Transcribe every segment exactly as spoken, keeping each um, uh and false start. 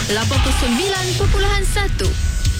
lapan puluh sembilan perpuluhan satu.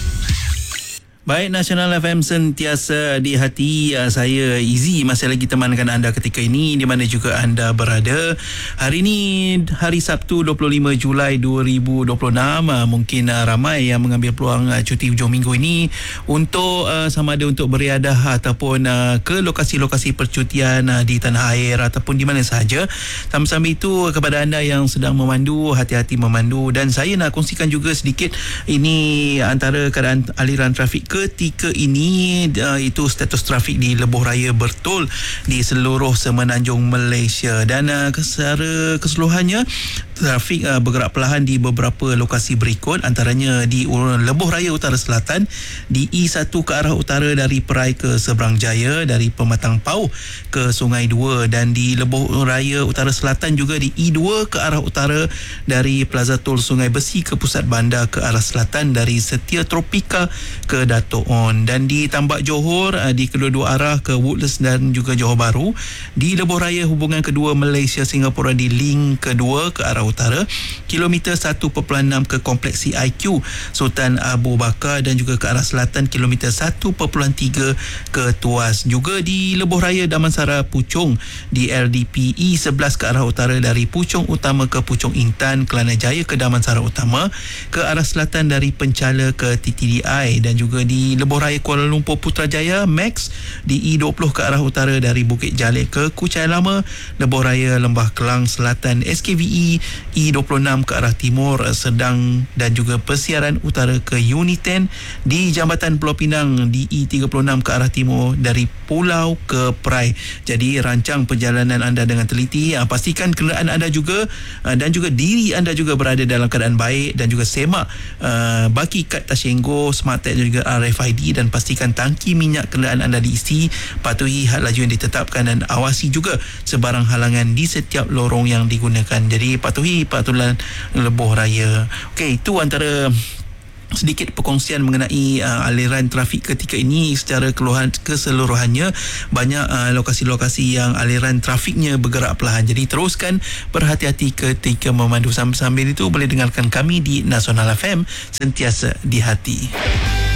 Baik, Nasional F M sentiasa di hati. uh, Saya Izzy masih lagi temankan anda ketika ini di mana juga anda berada. Hari ini hari Sabtu dua puluh lima Julai dua ribu dua puluh enam. uh, Mungkin uh, ramai yang mengambil peluang uh, cuti hujung minggu ini untuk uh, sama ada untuk beriadah ataupun uh, ke lokasi-lokasi percutian uh, di tanah air ataupun di mana sahaja. Sama-sama itu, kepada anda yang sedang memandu, hati-hati memandu. Dan saya nak kongsikan juga sedikit ini antara keadaan aliran trafik ketika ini. Uh, itu status trafik di Lebuh Raya Bertol di seluruh Semenanjung Malaysia. Dan uh, secara keseluruhannya trafik uh, bergerak perlahan di beberapa lokasi berikut, antaranya di uh, Lebuh Raya Utara Selatan, di E satu ke arah utara dari Perai ke Seberang Jaya, dari Pematang Pauh ke Sungai Dua, dan di Lebuh Raya Utara Selatan juga di E dua ke arah utara dari Plaza Tol Sungai Besi ke Pusat Bandar ke arah selatan, dari Setia Tropika ke Dato' On, dan di Tambak Johor di kedua-dua arah ke Woodlands dan juga Johor Bahru, di Lebuh Raya hubungan kedua Malaysia Singapura di link kedua ke arah utara, kilometer satu perpuluhan enam ke Kompleks C I Q Sultan Abu Bakar, dan juga ke arah selatan kilometer satu perpuluhan tiga ke Tuas. Juga di Lebuh Raya Damansara Puchong di L D P E sebelas ke arah utara dari Puchong Utama ke Puchong Intan, Kelana Jaya ke Damansara Utama, ke arah selatan dari Penchala ke T T D I, dan juga di Lebuh Raya Kuala Lumpur Putrajaya Max di E dua puluh ke arah utara dari Bukit Jalil ke Kuchai Lama, Lebuh Raya Lembah Kelang Selatan S K V E E dua puluh enam ke arah timur Sedang, dan juga Persiaran Utara ke Uniten di Jambatan Pulau Pinang di E tiga puluh enam ke arah timur dari Pulau ke Perai. Jadi rancang perjalanan anda dengan teliti, uh, pastikan kenderaan anda juga uh, dan juga diri anda juga berada dalam keadaan baik, dan juga semak uh, baki kad Tashengo, Smart Tag dan juga R F I D, dan pastikan tangki minyak kenderaan anda diisi, patuhi had laju yang ditetapkan, dan awasi juga sebarang halangan di setiap lorong yang digunakan. Jadi patuhi peraturan Lebuh Raya. Okey, itu antara sedikit perkongsian mengenai uh, aliran trafik ketika ini secara keluhan, keseluruhannya. Banyak uh, lokasi-lokasi yang aliran trafiknya bergerak perlahan. Jadi teruskan berhati-hati ketika memandu. Sambil-sambil itu boleh dengarkan kami di Nasional F M, sentiasa di hati.